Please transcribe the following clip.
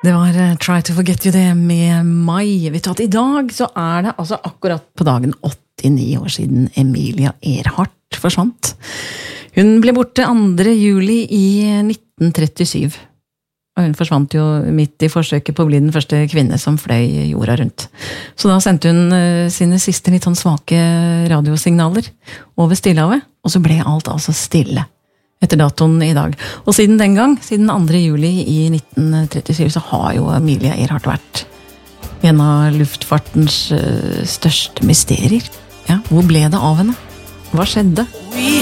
Det var Try to Forget You det med Mai. Vet du at i dag så det altså akkurat på dagen 89 år siden Emilia Earhart forsvant. Hun ble borte 2. juli i 1937. Og hun forsvant jo midt i forsøket på å bli den første kvinne som fløy jorda rundt. Så da sendte hun sine siste litt sånn svake radiosignaler over Stillehavet, og så ble alt altså stille etter datoen i dag. Og siden den gang, siden 2. juli i 1937, så har jo Emilia Earhart vært en av luftfartens største mysterier. Ja, hvor ble det av henne? Hva skjedde? We